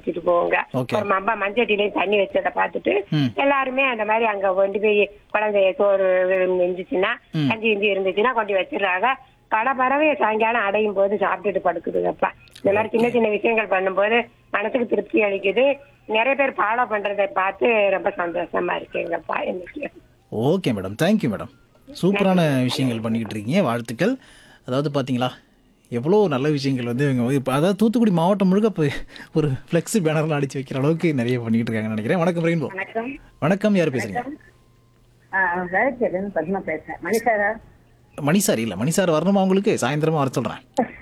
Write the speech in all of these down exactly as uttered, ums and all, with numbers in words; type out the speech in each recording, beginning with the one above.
வச்சுட்டு போவோங்க. Okay. ஒரு மம்பா மஞ்சட்டிலையும் தண்ணி வச்சதை பார்த்துட்டு ம். எல்லாருமே அந்த மாதிரி அங்க கொண்டு போய் குழந்தைய சோறு இருந்துச்சுன்னா ம். கஞ்சி கிஞ்சி இருந்துச்சுன்னா கொண்டு வச்சிடுறாங்க. பல பறவையை சாயங்காலம் அடையும் போது சாப்பிட்டுட்டு படுக்குதுங்கப்பா. இந்த மாதிரி சின்ன சின்ன விஷயங்கள் பண்ணும்போது மனசுக்கு திருப்தி அளிக்குது. நிறைய பேர் ஃபாலோ பண்றதை பார்த்து ரொம்ப சந்தோஷமா இருக்குங்கப்பா எனக்கு. Okay madam, thank you madam. சூப்பரான விஷயங்கள் பண்ணிக்கிட்டு இருக்கீங்க, வாழ்த்துக்கள். அதாவது பார்த்தீங்களா எவ்வளோ நல்ல விஷயங்கள் வந்து இவங்க இப்போ அதாவது தூத்துக்குடி மாவட்டம் முழுக்க இப்போ ஒரு ஃப்ளெக்ஸி பேனர்லாம் அடிச்சு வைக்கிற அளவுக்கு நிறைய பண்ணிக்கிட்டு இருக்காங்கன்னு நினைக்கிறேன். வணக்கம் ரெயின்போ. வணக்கம். வணக்கம், யார் பேசுறீங்க? வேலைச்சேரியிலிருந்து பத்மா பேசுறேன். மணிசாரா? மணி சார் இல்லை, மணி சார் வரணுமா உங்களுக்கு? சாயந்தரமா வர சொல்கிறேன்.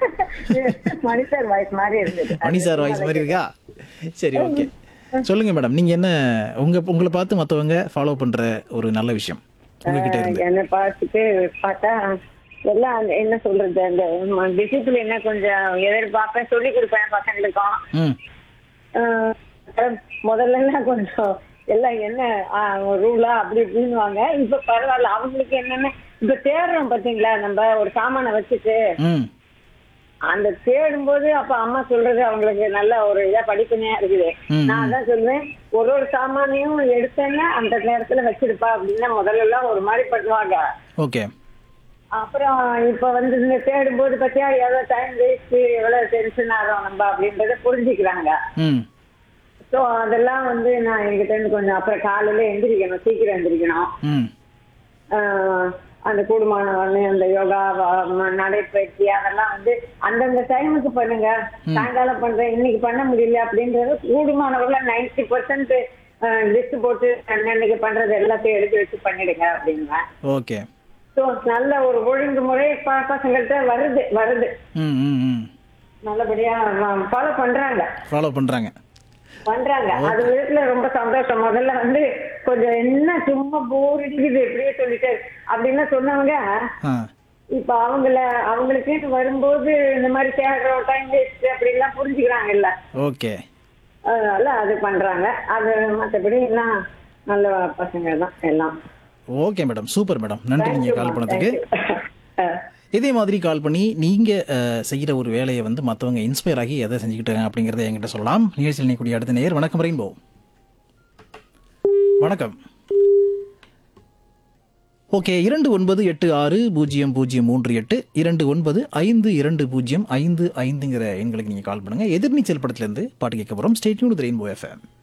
மணிசார் வாய்ஸ் மாதிரி இருந்தது. மணி சார் வாய்ஸ் மாதிரி இருக்கா? சரி, ஓகே. சொல்லுங்க மேடம், நீங்க என்ன உங்க உங்களை பார்த்து மற்றவங்க ஃபாலோ பண்ற ஒரு நல்ல விஷயம் உங்ககிட்ட இருந்து? என்ன பார்த்துட்டு பார்த்தா எல்லாம் அந்த என்ன சொல்றது, அந்த டிசிப்ளின் என்ன கொஞ்சம் எதிர்பார்ப்பேன், சொல்லி கொடுப்பேன் பசங்களுக்கும். ம் ஆஹ் முதல்ல எல்லாம் கொஞ்சம் எல்லாம் என்ன ரூலா அப்படி இப்படின்னுவாங்க. இப்ப பரவாயில்ல, அவங்களுக்கு என்னன்னு இப்ப தேடுறோம் பாத்தீங்களா, நம்ம ஒரு சாமானை வச்சுட்டு ம் அந்த தேடும் போது அப்ப அம்மா சொல்றது அவங்களுக்கு நல்ல ஒரு இதா படிப்பனையா இருக்குது. ம், நான் அதான் சொல்லுவேன், ஒரு ஒரு சாமானையும் எடுத்தேன்னா அந்த நேரத்துல வச்சிருப்பா அப்படின்னா முதல்ல எல்லாம் ஒரு மாதிரி பண்ணுவாங்க. ஓகே. அப்புறம் இப்ப வந்து இந்த தேடும் போது பத்தியா எவ்வளவு டைம் வேஸ்ட், எவ்வளவு டென்ஷன் ஆகிறோம் நம்ம அப்படின்றத புரிஞ்சுக்கிறாங்க. ம் ஸோ அதெல்லாம் வந்து நான் எங்கிட்ட இருந்து கொஞ்சம் அப்புறம் காலையில எந்திரிக்கணும், சீக்கிரம் எந்திரிக்கணும். ம் ஆஹ் அந்த கூடுமான வந்து அந்த யோகா வ- நடைப்பயிற்சி அதெல்லாம் வந்து அந்தந்த டைமுக்கு பண்ணுங்க. சாயங்காலம் பண்றேன் இன்னைக்கு பண்ண முடியல அப்படின்றது கூடுமானவர்கள நைன்டி பர்சன்ட் லிஸ்ட் போட்டு அன்னன்னைக்கு பண்றது எல்லாத்தையும் எடுத்து வச்சு பண்ணிடுங்க அப்படிங்க. ஓகே. ஸோ நல்ல ஒரு ஒழுங்குமுறை ப- பசங்கள்ட்ட வருது வருது ம் ம் ம் நல்லபடியா ஃபாலோ பண்றாங்க ஃபாலோ பண்றாங்க. பண்றாங்க அது வீட்டுல ரொம்ப சந்தோஷம். முதல்ல வந்து கொஞ்சம் என்ன சும்மா போர் அடிக்குது எப்படியே சொல்லிட்டு அப்படின்னு சொன்னவங்க ஆ இப்ப அவங்கள அவங்களுக்கு வரும்போது இந்த மாதிரி தேடுறோம் டைம் வேஸ்ட் அப்படி எல்லாம் புரிஞ்சுக்கிறாங்கல்ல, ஓகே. அதனால அது பண்றாங்க. அது மற்றபடி எல்லாம் நல்ல பசங்க தான் எல்லாம். ஓகே மேடம், சூப்பர் மேடம், நன்றி நீங்கள் கால் பண்ணதுக்கு. அஹ் இதே மாதிரி கால் பண்ணி நீங்கள் செய்கிற ஒரு வேலையை வந்து மற்றவங்க இன்ஸ்பயர் ஆகி எதை செஞ்சுக்கிட்டு இருக்காங்க அப்படிங்கிறத என்கிட்ட சொல்லலாம். நிகழ்ச்சியில் நீக்கூடிய அடுத்த நேயர். வணக்கம் ரெயின்போ. வணக்கம். ஓகே, இரண்டு ஒன்பது எட்டு ஆறு பூஜ்ஜியம் பூஜ்ஜியம் மூன்று எட்டு இரண்டு ஒன்பது ஐந்து இரண்டு பூஜ்ஜியம் ஐந்து ஐந்துங்கிற எண்களுக்கு நீங்கள் கால் பண்ணுங்கள். எதிர்நீச்சல் படத்துலேருந்து பாட்டு கேட்க போகிறோம். Stay tuned with rainbow FM.